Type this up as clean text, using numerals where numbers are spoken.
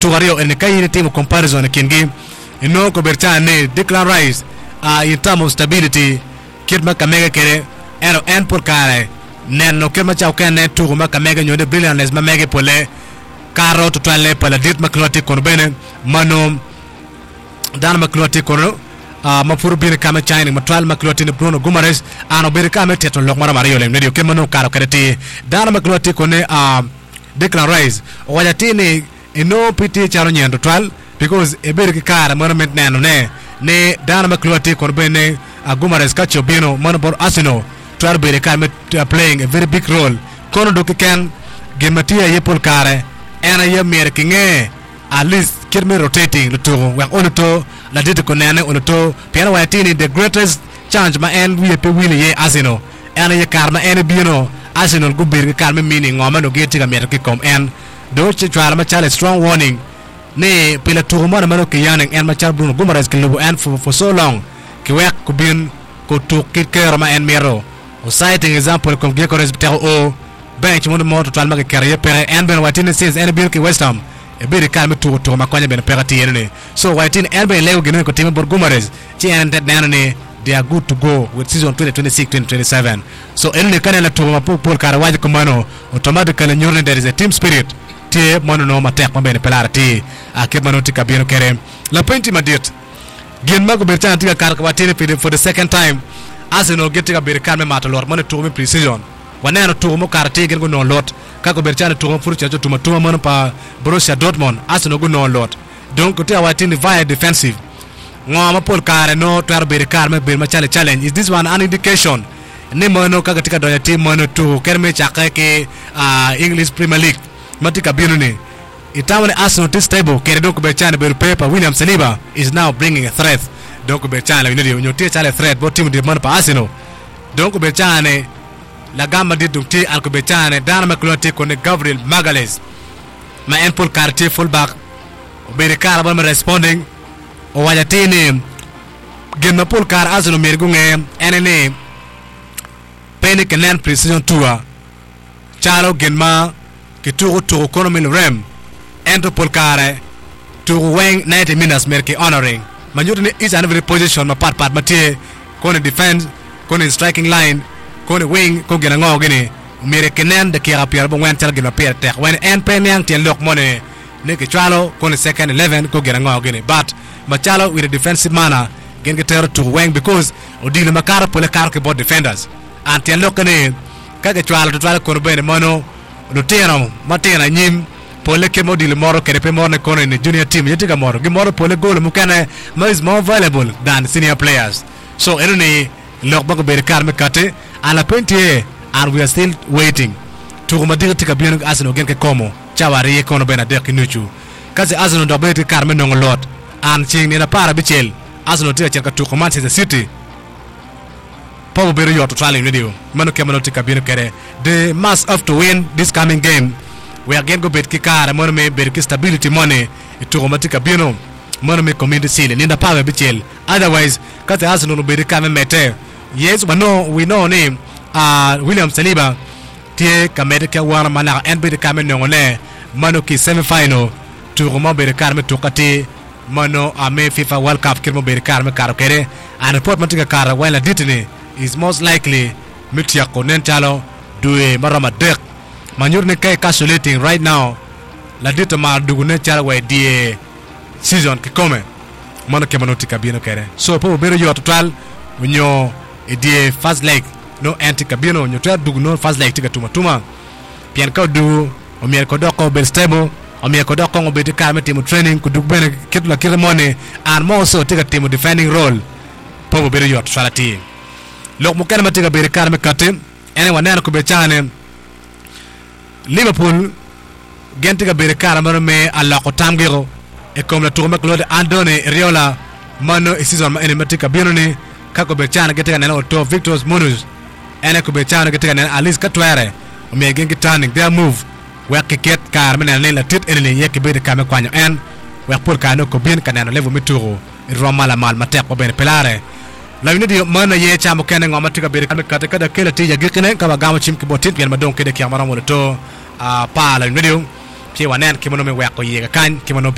tugario en kai team comparison kingi ino ko berchane Declan Rice in terms of stability kirma kamega kere en por kare nenno kirma chau kene tuguma kamega nyode brilliantness mamege pole karo to twale pala dit makloti korbene mano dan makloti kono mafuru bir kame chaining matwal makloti ne Bruno Guimaraes ano bir kame teto lok mara mario le ndio kemano karo kareti dan makloti kone Declan Rice wajatini ino piti charo nyendo twal because ebir ki kara monument nano ne dan makloti korbene Guimaraes kacho bino mano por Arsenal twal bir kame playing a very big role kono do ken gematia yepol kare ena ye mer kinge at least kirme rotating the two we on to la did ko nane on to piano watini the greatest challenge ma en we pe wili ye Arsenal ena ye karma ena bino Arsenal go bir karma meaning ngoma no geti ga mer ki kom en do chi twala ma chale strong warning ne pila to mo na ke yaning en ma chal Bruno Guimaraes ke lubu en for so long ki wek ko bin ko to ki kero ma en mero o citing example kom ge ko respecter o bench mo mo to twal ma ke carrière pere en ben watini says en bil ki West Ham e beri kalme to makonya ben perati ene so watini en ben lew gene ko team Bruno Guimaraes ci en tet nanane they are good to go with season 2026-2027 so ene kanela to ma pol kara waji ko mano automatically nyorne there is a team spirit tie mono no matek ma ben pelarati aket mano tika bino kere la pointi madit gen mago bertan tika kar ko watini for the second time Arsenal get tika beri kalme matalor mano to me precision waneno to mo karate gen go no lot kako berchane to mo furcha to tuma mono pa Borussia Dortmund Arsenal go no lot donc te awatini via defensive ngoma pol kare no to arbere karme be ma challenge is this one an indication ne mono kaga tika do team mono to kerme chaka ke English Premier League matika binune itamane Arsenal this table kere donc berchane be paper William Saliba is now bringing a threat donc berchane you know te chale threat bo team de man pa Arsenal donc berchane la gamma di dukti alko betane dana makloti ko ne Gabriel Magalhaes ma en pol quartier fullback o be kala ba responding o wajatini genna pol kar Arsenal mergunge enene pene kenen precision tour chalo genma ke to kono min rem ento pol kare to wing 90 minutes merke honoring manjutni is an every position ma part matie kono defense kono striking line kono wing ko gena ngo gene mere kenen de kira pier bo wen tel gena pier tek wen en penyang ten lok mone ne ke chalo kono second 11 ko gena ngo gene but machalo with a defensive manner gen get to wing because odile makara pole kar ke both defenders and ten lok ne ka ke chalo to chalo kono bene mono no tero matena nyim pole ke modile moro ke pe morne kono ne junior team yetiga moro ge moro pole goal mu kana is more valuable than senior players so erone lok ba ko be kar me kate ala pointie and we are still waiting to madira tika bienu Arsenal gen ke komo chawari kono bena de kinuchu kaze Arsenal do beti karme no lot and ching ni na para bichel Arsenal tika chen ka to Manchester City pobo bero yo to trailing video mano ke mano tika bienu kere they must have to win this coming game we are going go bet ki kara mano me ber ki stability money to matika bienu mano me community sile ni na para bichel otherwise kaze Arsenal no beti kame mete. Yes, but no, we know name William Saliba tie kamede ke wana mana NB de kamen ngone mano ki semi final to Roma be de karme to kati mano ame FIFA World Cup kirmo be de karme karo kere and report matika kara wala ditini is most likely mitia konentalo duwe marama dek manur ne kai calculating right now la dita ma dugune chala we die season ki come mano ke mano tika bino kere so po be yo total unyo edie first leg no anti kabino nyotra dug no first leg tika tuma pian ka du o mier ko doko be stable o mier ko doko ngo be tika me team training ku dug ben kitla kirmone and more so tika team defending role po be yot salati lok mo kan ma tika be tika me kate anyone na ko be chane Liverpool gente ga be tika me alla ko tamgero e comme la tour Claude Andone Riola mano e season ma enematika binone kako be chana getega nana to Victor Munuz ene ko be chana getega nana Alice Katwere o me gengi turning their move we kiket kar mena ne la tit ene yeke be de kame kwanyo en we pour kano ko bien kanana level mituro roma la mal matek ko ben pelare la unidi mana ye chamo kene ngoma tika be kame kata kada kela tija gikene kama gamo chimki botit bien madon kede kyamara mo to pa la unidi ki wanen kimono me we ko yega kan kimono